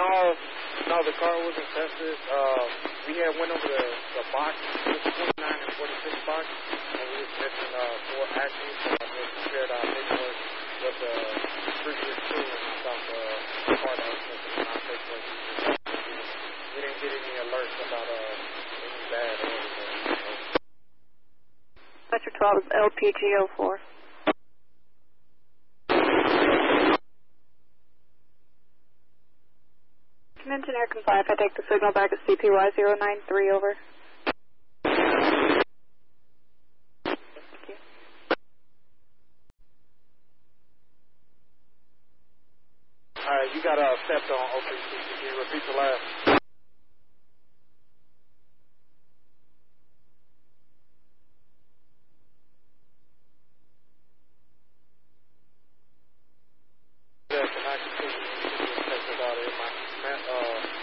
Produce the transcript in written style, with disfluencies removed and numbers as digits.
No, the car wasn't tested. We had went over the box, the 29 and 46 box, and we was missing 4 axles, so we had compared our paperwork with the previous crew, and I thought the car that was missing in our paperwork. We didn't get any alerts about any bad or anything. Metro 12 is LPG04. Convention Air 5, I take the signal back at CPY093, over. Thank you. Alright, you got a theft on OPC. Can you repeat the last? Yes, and I can see you tested out of my